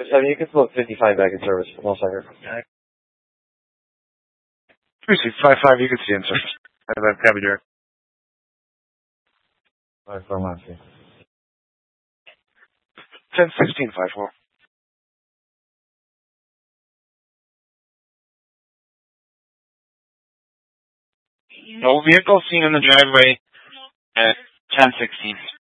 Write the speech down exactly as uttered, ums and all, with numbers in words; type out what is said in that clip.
seven, you can float fifty-five back in service. One second. three six five five, you can see in service. I have cabin here. Five four Moxie. ten sixteen five four. No vehicle seen in the driveway at ten sixteen.